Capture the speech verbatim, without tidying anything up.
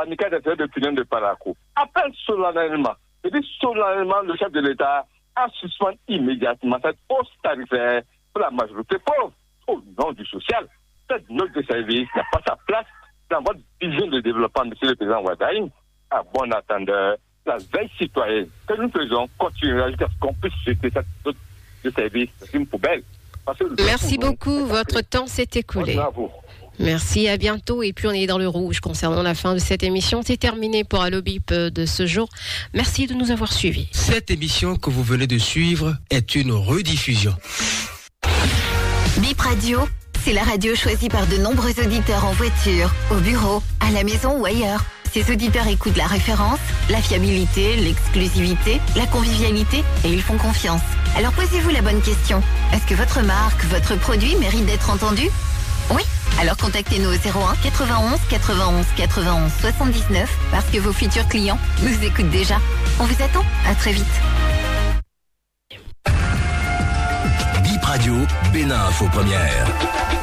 l'amicale des travailleurs de tunnel de Parakou appelle solennellement, et dit solennellement le chef de l'État à suspendre immédiatement cette hausse tarifaire pour la majorité pauvre au nom du social. Cette note de service n'a pas sa place dans votre vision de développement, monsieur le président Ouaddaï. À bon attendeur, la veille citoyenne que nous faisons continuera jusqu'à ce qu'on puisse jeter cette note de service dans une poubelle. Merci beaucoup, votre temps s'est écoulé. Merci, à bientôt. Et puis on est dans le rouge concernant la fin de cette émission. C'est terminé pour Allo Bip de ce jour. Merci de nous avoir suivis. Cette émission que vous venez de suivre est une rediffusion. Bip Radio, c'est la radio choisie par de nombreux auditeurs en voiture, au bureau, à la maison ou ailleurs. Ces auditeurs écoutent la référence, la fiabilité, l'exclusivité, la convivialité et ils font confiance. Alors posez-vous la bonne question. Est-ce que votre marque, votre produit mérite d'être entendu ? Oui ? Alors contactez-nous au zéro un quatre-vingt-onze quatre-vingt-onze quatre-vingt-onze soixante-dix-neuf parce que vos futurs clients nous écoutent déjà. On vous attend. À très vite. Bip Radio, Bénin Info Première.